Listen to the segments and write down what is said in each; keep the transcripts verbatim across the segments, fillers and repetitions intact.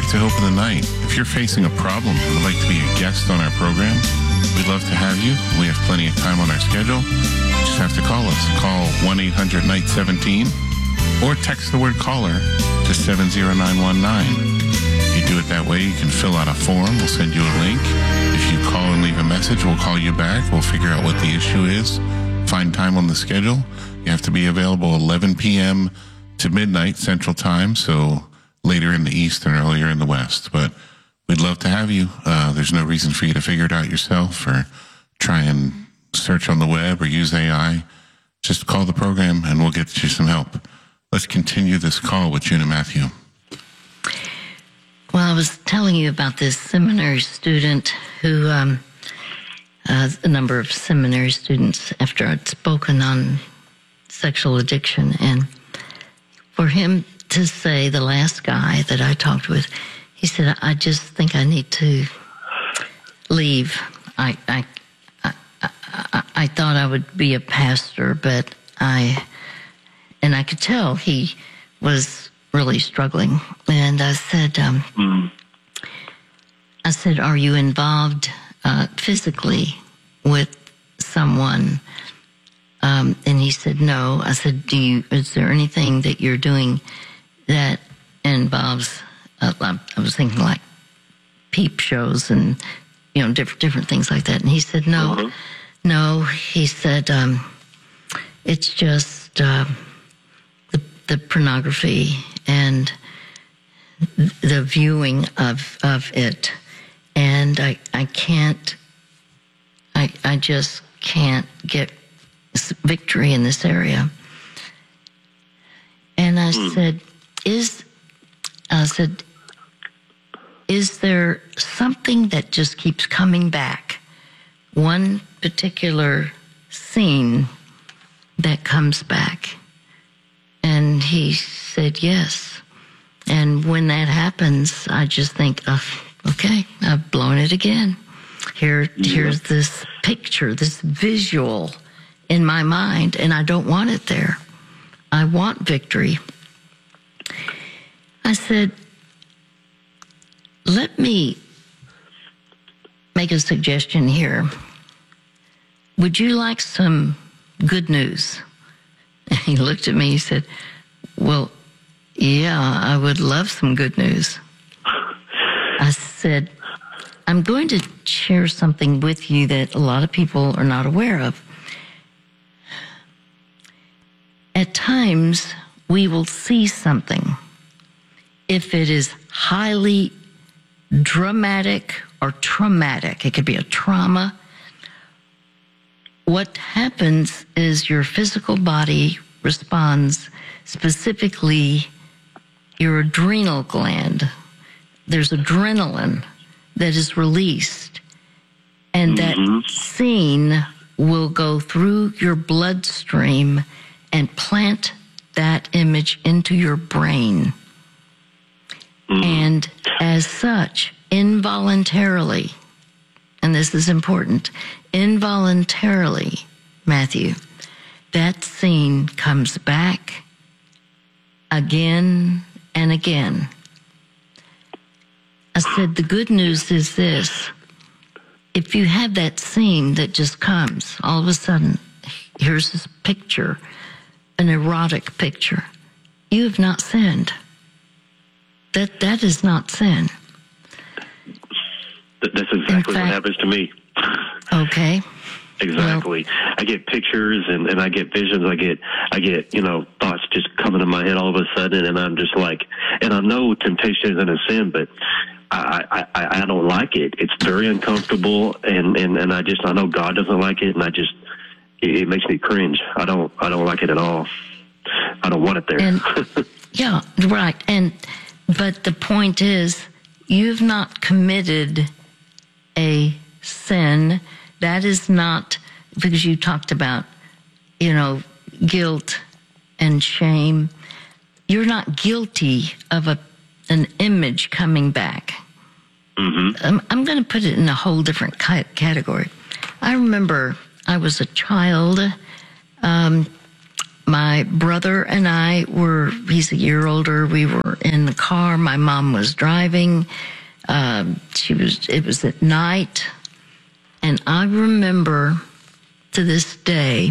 to Hope in the Night. If you're facing a problem and would like to be a guest on our program, we'd love to have you. We have plenty of time on our schedule. You just have to call us. Call one eight hundred night seventeen or text the word caller to seven zero nine one nine. If you do it that way, you can fill out a form. We'll send you a link. If you call and leave a message, we'll call you back. We'll figure out what the issue is. Find time on the schedule. You have to be available eleven p.m. to midnight Central Time, so later in the East and earlier in the West. But we'd love to have you. Uh, there's no reason for you to figure it out yourself or try and search on the web or use A I. Just call the program and we'll get you some help. Let's continue this call with June and Matthew. Well, I was telling you about this seminary student who, um, uh, a number of seminary students, after I'd spoken on sexual addiction, and for him to say, the last guy that I talked with, he said, I just think I need to leave. I, I, I, I, I thought I would be a pastor, but I, and I could tell he was really struggling. And I said, um, mm. I said, are you involved uh, physically with someone? Um, and he said, no. I said, do you, is there anything that you're doing that involves, uh, I was thinking like peep shows and, you know, different, different things like that. And he said, no, mm-hmm. no. He said, um, it's just uh, the, the pornography and the viewing of, of it. And I, I can't, I, I just can't get victory in this area. And I mm. said, is, I said, is there something that just keeps coming back? One particular scene that comes back? And he said, yes. And when that happens, I just think, oh, okay, I've blown it again. Here, yeah. Here's this picture, this visual in my mind, and I don't want it there. I want victory. I said, let me make a suggestion here. Would you like some good news? And he looked at me, he said, well, yeah, I would love some good news. I said, I'm going to share something with you that a lot of people are not aware of. At times, we will see something. If it is highly dramatic or traumatic, it could be a trauma. What happens is your physical body responds, specifically your adrenal gland. There's adrenaline that is released, and mm-hmm. that scene will go through your bloodstream and plant that image into your brain. Mm. And as such, involuntarily, and this is important, involuntarily, Matthew, that scene comes back again and again. I said, the good news is this. If you have that scene that just comes, all of a sudden, here's this picture, an erotic picture. You have not sinned. That that is not sin. That's exactly fact, what happens to me. Okay. Exactly. Well, I get pictures and, and I get visions. I get, I get, you know, thoughts just coming to my head all of a sudden. And I'm just like, and I know temptation isn't a sin, but I, I, I don't like it. It's very uncomfortable. And, and, and I just, I know God doesn't like it. And I just, it, it makes me cringe. I don't, I don't like it at all. I don't want it there. And, yeah, right. And, but the point is, you've not committed a sin. That is not, because you talked about, you know, guilt and shame. You're not guilty of a an image coming back. Mm-hmm. I'm, I'm going to put it in a whole different category. I remember I was a child. Um, my brother and I were, he's a year older, we were in the car. My mom was driving. Um, she was, it was at night. And I remember to this day,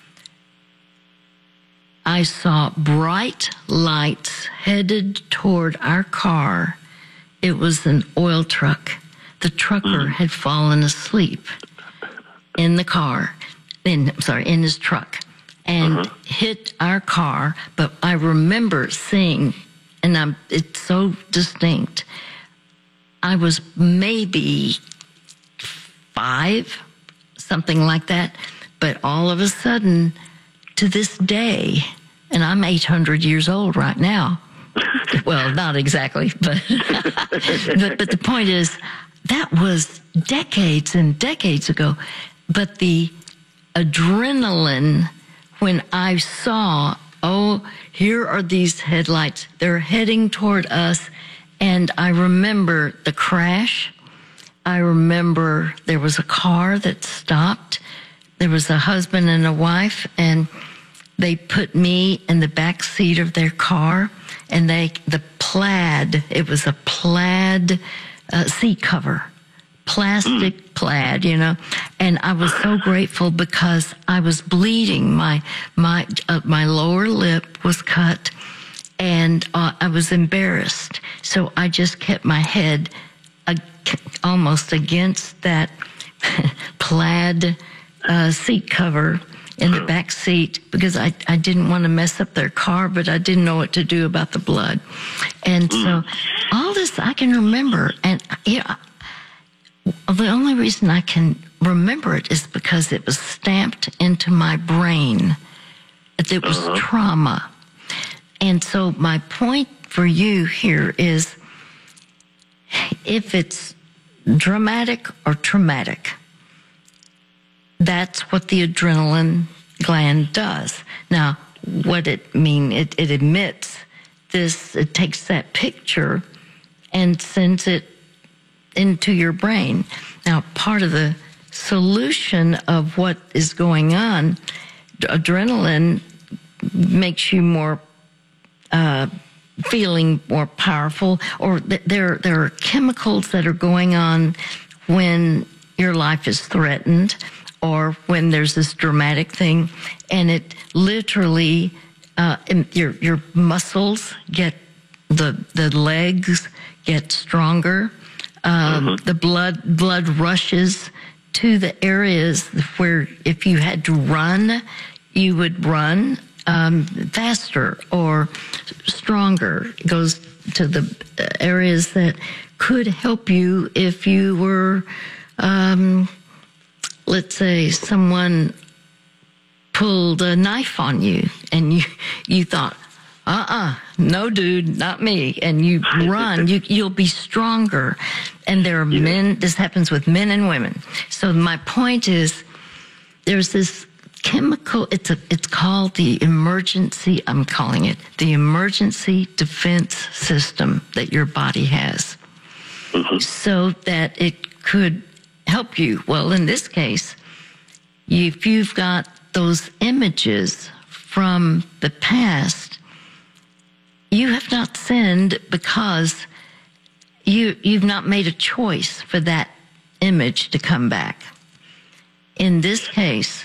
I saw bright lights headed toward our car. It was an oil truck. The trucker had fallen asleep in the car, in, I'm sorry, in his truck, and uh-huh. hit our car. But I remember seeing, and I'm, it's so distinct, I was maybe five, something like that. But all of a sudden, to this day, and I'm eight hundred years old right now. Well, not exactly, but, but but the point is, that was decades and decades ago. But the adrenaline when I saw, oh, here are these headlights. They're heading toward us. And I remember the crash. I remember there was a car that stopped. There was a husband and a wife, and they put me in the back seat of their car, and they, the plaid, it was a plaid uh, seat cover, plastic plaid, you know, and I was so grateful because I was bleeding. My, my, uh, my lower lip was cut, and uh, I was embarrassed. So I just kept my head uh, almost against that plaid uh, seat cover in the back seat because I, I didn't want to mess up their car, but I didn't know what to do about the blood. And so all this I can remember. And you know, the only reason I can remember it is because it was stamped into my brain. It was uh-huh. trauma. And so my point for you here is if it's dramatic or traumatic, that's what the adrenaline gland does. Now, what it mean, it, it emits this, it takes that picture and sends it into your brain. Now, part of the solution of what is going on, adrenaline makes you more uh, feeling more powerful, or th- there there are chemicals that are going on when your life is threatened, or when there's this dramatic thing, and it literally, uh, your your muscles get, the the legs get stronger, um, uh-huh. the blood blood rushes to the areas where if you had to run, you would run um, faster or stronger. It goes to the areas that could help you if you were, um, let's say, someone pulled a knife on you and you you thought, uh-uh, no, dude, not me. And you run, you, you'll be stronger. And there are yeah. men, this happens with men and women. So my point is, there's this chemical, it's a, it's called the emergency, I'm calling it, the emergency defense system that your body has. Mm-hmm. So that it could help you. Well, in this case, if you've got those images from the past, you have not sinned because you, you've not made a choice for that image to come back. In this case,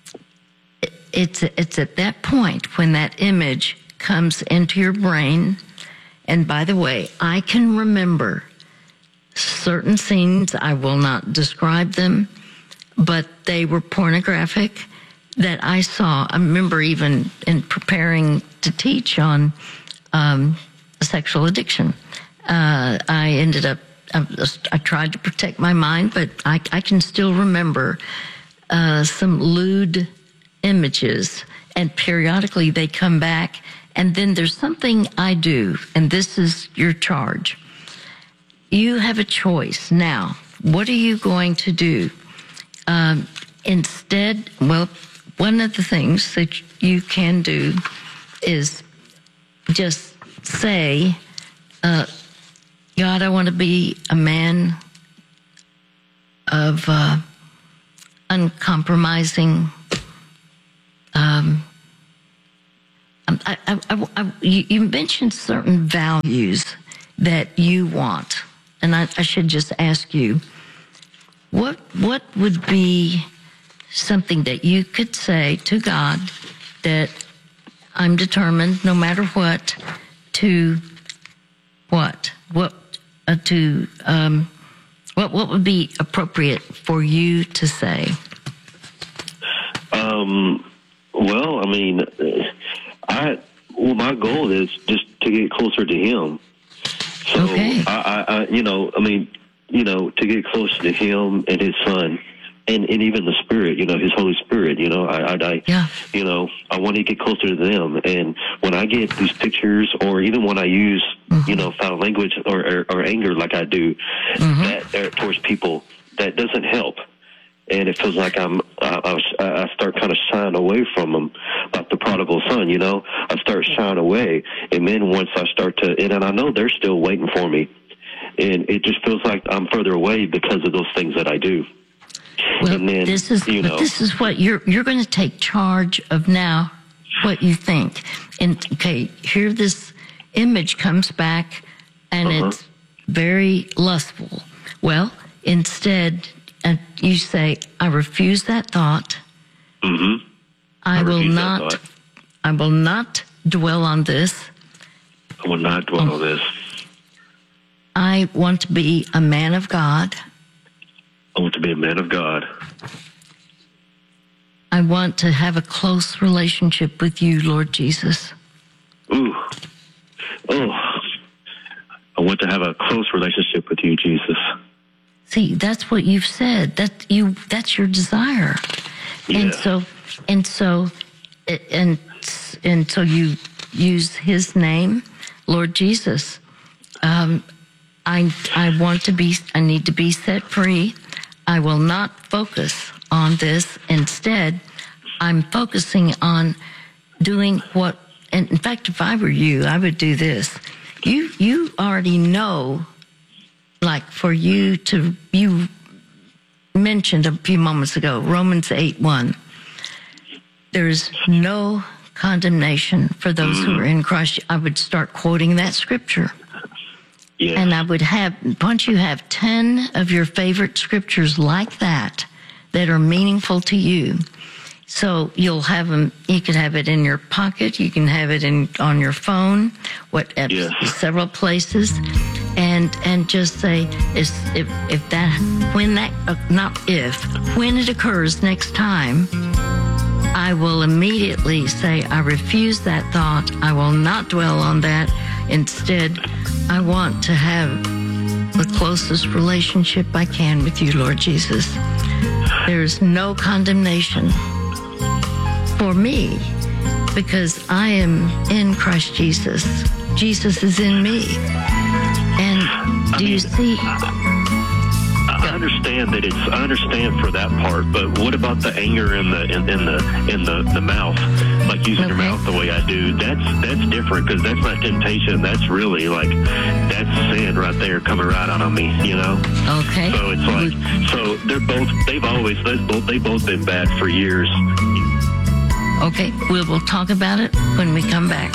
it's, it's at that point when that image comes into your brain. And by the way, I can remember certain scenes, I will not describe them, but they were pornographic that I saw. I remember even in preparing to teach on um, sexual addiction, uh, I ended up, I, I tried to protect my mind, but I, I can still remember uh, some lewd images, and periodically they come back, and then there's something I do, and this is your charge. You have a choice. Now, what are you going to do? Um, instead, well, one of the things that you can do is just say, uh, God, I want to be a man of uh, uncompromising um, um, I, I, I, I, you, you mentioned certain values that you want, and I, I should just ask you, what what would be something that you could say to God that I'm determined, no matter what, to what what uh, to um, what what would be appropriate for you to say? Um. Well, I mean, I well, my goal is just to get closer to Him. So okay. I, I, I, you know, I mean, you know, to get closer to Him and His Son, and, and even the Spirit, you know, His Holy Spirit. You know, I, I, I yeah. you know, I want to get closer to them. And when I get these pictures, or even when I use, mm-hmm. you know, foul language or, or, or anger like I do, mm-hmm. that uh, towards people, that doesn't help. And it feels like I'm, I, I, I start kind of shying away from them, like the prodigal son, you know. I start shying away, and then once I start to, and, and I know they're still waiting for me, and it just feels like I'm further away because of those things that I do. Well, and then, this is you know, this is what you're you're going to take charge of now. What you think, and okay, here this image comes back, and uh-huh. it's very lustful. Well, instead. And you say, I refuse that thought. Mm-hmm. I, I will not. I will not dwell on this. I will not dwell um, on this. I want to be a man of God. I want to be a man of God. I want to have a close relationship with you, Lord Jesus. Ooh. Oh. I want to have a close relationship with you, Jesus. See, that's what you've said. That you that's your desire. Yeah. And so and so and and so you use his name, Lord Jesus. Um, I I want to be I need to be set free. I will not focus on this. Instead, I'm focusing on doing what, and in fact, if I were you, I would do this. You you already know. Like for you to, you mentioned a few moments ago, Romans eight one. There is no condemnation for those who are in Christ. I would start quoting that scripture. Yeah. And I would have, once you have ten of your favorite scriptures like that, that are meaningful to you. So you'll have them, you can have it in your pocket, you can have it in on your phone, what, at yes. several places. And and just say, if if, if that, when that, uh, not if, when it occurs next time, I will immediately say, I refuse that thought. I will not dwell on that. Instead, I want to have the closest relationship I can with you, Lord Jesus. There is no condemnation for me because I am in Christ Jesus. Jesus is in me. And do I mean, you see? I, I understand that it's. I understand for that part, but what about the anger in the in, in the in the, the mouth, like using okay. your mouth the way I do? That's that's different because that's not temptation. That's really like that's sin right there coming right out on me. You know? Okay. So it's like so they're both. They've always they both they both been bad for years. Okay, we will talk about it when we come back.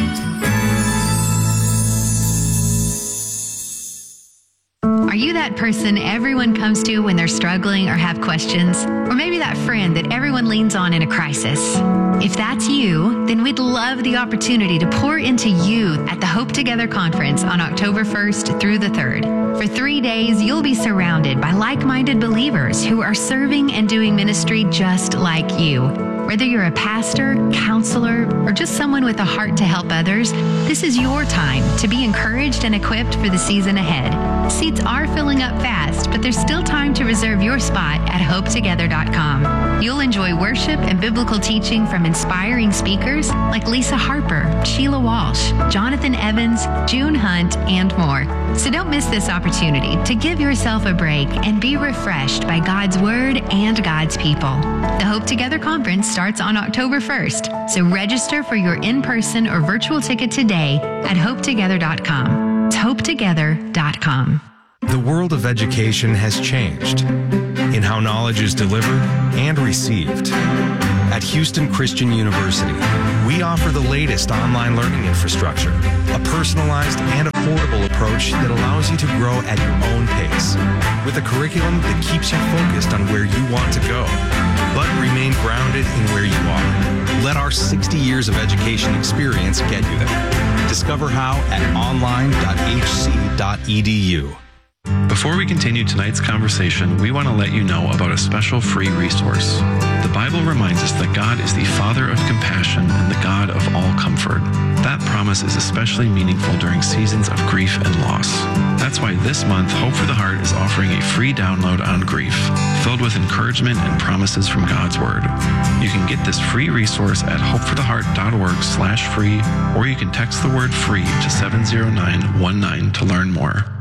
Are you that person everyone comes to when they're struggling or have questions? Or maybe that friend that everyone leans on in a crisis? If that's you, then we'd love the opportunity to pour into you at the Hope Together Conference on October first through the third. For three days, you'll be surrounded by like-minded believers who are serving and doing ministry just like you. Whether you're a pastor, counselor, or just someone with a heart to help others, this is your time to be encouraged and equipped for the season ahead. Seats are filling up fast, but there's still time to reserve your spot at hope together dot com. You'll enjoy worship and biblical teaching from inspiring speakers like Lisa Harper, Sheila Walsh, Jonathan Evans, June Hunt, and more. So don't miss this opportunity to give yourself a break and be refreshed by God's Word and God's people. The Hope Together Conference starts on October first, so register for your in-person or virtual ticket today at hope together dot com. It's hope together dot com. The world of education has changed in how knowledge is delivered and received. At Houston Christian University, we offer the latest online learning infrastructure, a personalized and affordable approach that allows you to grow at your own pace, with a curriculum that keeps you focused on where you want to go, but remain grounded in where you are. Let our sixty years of education experience get you there. Discover how at online dot h c dot e d u. Before we continue tonight's conversation, we want to let you know about a special free resource. The Bible reminds us that God is the Father of compassion and the God of all comfort. That promise is especially meaningful during seasons of grief and loss. That's why this month, Hope for the Heart is offering a free download on grief, filled with encouragement and promises from God's Word. You can get this free resource at hope for the heart dot org slash free, or you can text the word free to seven zero nine one nine to learn more.